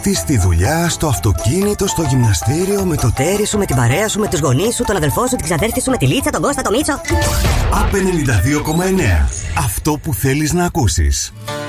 Τι στη δουλειά, στο αυτοκίνητο, στο γυμναστήριο, με το τέρι σου, με την παρέα σου, με τους γονείς σου, τον αδελφό σου, την ξαδέρφη σου, με τη Λίτσα, τον Κώστα, τον Μίτσο. ΑΠ 92,9. Αυτό που θέλεις να ακούσεις.